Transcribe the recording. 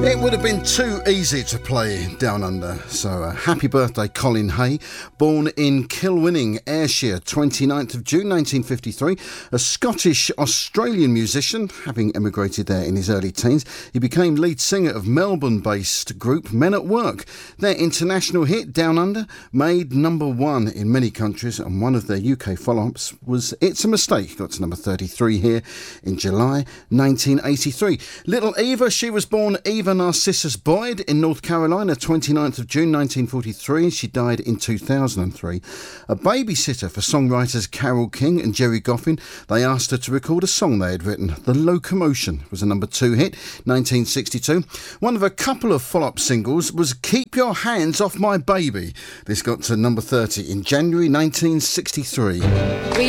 It would have been too easy to play Down Under. So happy birthday, Colin Hay. Born in Kilwinning, Ayrshire, 29th of June 1953. A Scottish-Australian musician, having emigrated there in his early teens. He became lead singer of Melbourne-based group Men at Work. Their international hit, Down Under, made number one in many countries, and one of their UK follow-ups was It's a Mistake. Got to number 33 here in July 1983. Little Eva, she was born Eva Narcissus Boyd in North Carolina, 29th of June 1943. She died in 2003. A babysitter for songwriters Carole King and Jerry Goffin. They asked her to record a song they had written. The Locomotion was a number 2 hit, 1962. One of a couple of follow-up singles was Keep Your Hands Off My Baby. This got to number 30 in January 1963.